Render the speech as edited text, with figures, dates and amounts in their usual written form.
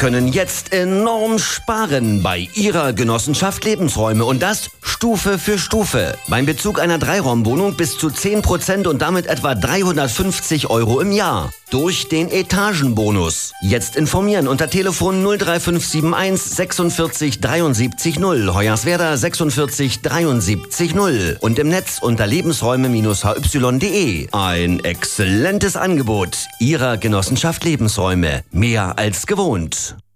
können jetzt enorm sparen bei ihrer Genossenschaft Lebensräume und das Stufe für Stufe. Beim Bezug einer Dreiraumwohnung bis zu 10% und damit etwa 350 € im Jahr. Durch den Etagenbonus. Jetzt informieren unter Telefon 03571 46 73 0, Hoyerswerda 46 73 0 und im Netz unter lebensräume-hy.de. Ein exzellentes Angebot Ihrer Genossenschaft Lebensräume. Mehr als gewohnt.